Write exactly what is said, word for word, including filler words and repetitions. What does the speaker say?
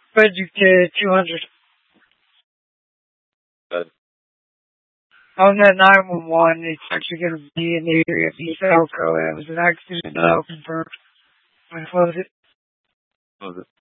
But you did two hundred. Good. On that nine one one, it's actually going to be in the area of East Elko. It was an accident, uh, confirmed. Can I close it? Close it.